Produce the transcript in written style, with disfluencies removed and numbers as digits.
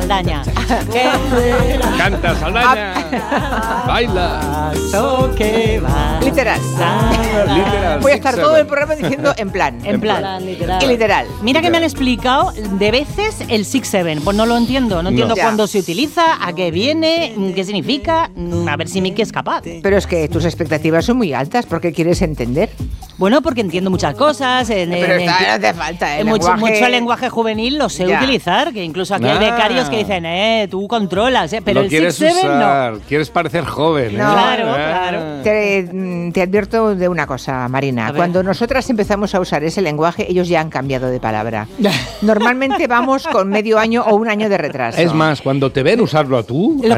Saldaña. Canta, Saldaña. Baila. Literal. Literal. Voy a estar 6-7. todo el programa diciendo en plan. En plan. Y literal. Mira que me han explicado de veces el 6-7, pues no lo entiendo. No entiendo Ya. cuándo se utiliza, a qué viene, qué significa. A ver si Miki es capaz. Pero es que tus expectativas son muy altas porque quieres entender. Bueno, porque entiendo muchas cosas. Pero no hace falta. El mucho lenguaje... lenguaje juvenil lo sé Ya. utilizar, que incluso aquí hay becarios que dicen, tú controlas, pero lo el quieres 6-7 usar, no. quieres parecer joven. No, claro. Te advierto de una cosa, Marina. A ver. Cuando nosotras empezamos a usar ese lenguaje, ellos ya han cambiado de palabra. Normalmente vamos con medio año o un año de retraso. Es más, cuando te ven usarlo a ti